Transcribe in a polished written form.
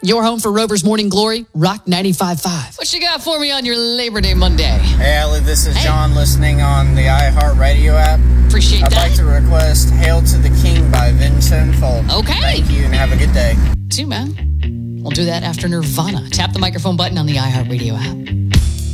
Your home for Rover's Morning Glory, Rock 95.5. What you got for me on your Labor Day Monday? Hey, Allie, this is John listening on the iHeartRadio app. Appreciate that. I'd like to request Hail to the King by Vince Sevenfold. Okay. Thank you and have a good day. See you, man. We'll do that after Nirvana. Tap the microphone button on the iHeartRadio app.